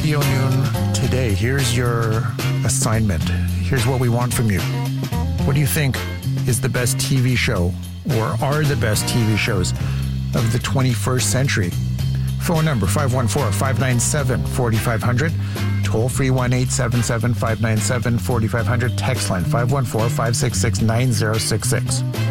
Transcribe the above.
Radio Noon today. Here's your assignment. Here's what we want from you. What do you think is the best TV show or are the best TV shows of the 21st century? Phone number 514-597-4500. Toll free 1-877-597-4500. Text line 514-566-9066.